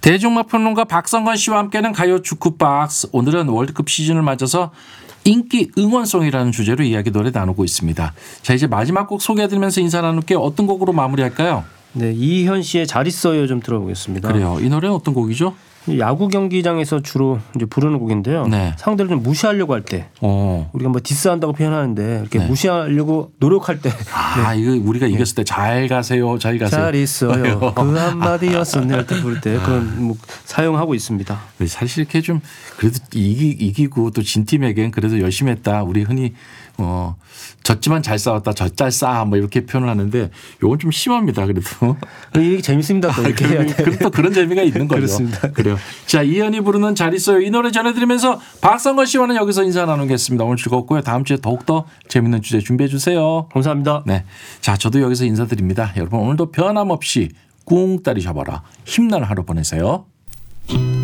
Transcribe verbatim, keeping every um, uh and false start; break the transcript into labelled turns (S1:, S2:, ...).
S1: 대중음악평론가 박성건 씨와 함께하는 가요 주크박스. 오늘은 월드컵 시즌을 맞아서 인기 응원송이라는 주제로 이야기 노래 나누고 있습니다. 자, 이제 마지막 곡 소개해드리면서 인사 나눌게요. 어떤 곡으로 마무리할까요?
S2: 네, 이희현 씨의 잘 있어요 좀 들어보겠습니다.
S1: 그래요. 이 노래는 어떤 곡이죠?
S2: 야구 경기장에서 주로 이제 부르는 곡인데요.
S1: 네.
S2: 상대를 좀 무시하려고 할 때,
S1: 어.
S2: 우리가 뭐 디스한다고 표현하는데 이렇게
S1: 네.
S2: 무시하려고 노력할 때,
S1: 아, 네. 이거 우리가 이겼을 때 잘 가세요, 잘 가세요.
S2: 잘 있어요. 그 한마디였었네 할 때 부를 때 그런 뭐 사용하고 있습니다.
S1: 사실 이렇게 좀 그래도 이기, 이기고 또 진 팀에겐 그래도 열심히 했다. 우리 흔히 어, 졌지만 잘 싸웠다, 졌잘 싸, 뭐 이렇게 표현을 하는데 요건 좀 심합니다. 그래도
S2: 이게 재밌습니다. 또 이렇게 해야 돼.
S1: 그럼 또 그런 재미가 있는 거죠.
S2: 그렇습니다.
S1: 그래요. 자, 이현이 부르는 잘 있어요. 이 노래 전해드리면서 박성건 씨와는 여기서 인사 나누겠습니다. 오늘 즐겁고요. 다음 주에 더욱더 재밌는 주제 준비해 주세요.
S2: 감사합니다.
S1: 네, 자, 저도 여기서 인사드립니다. 여러분 오늘도 변함없이 꿍따리 잡아라. 힘나는 하루 보내세요.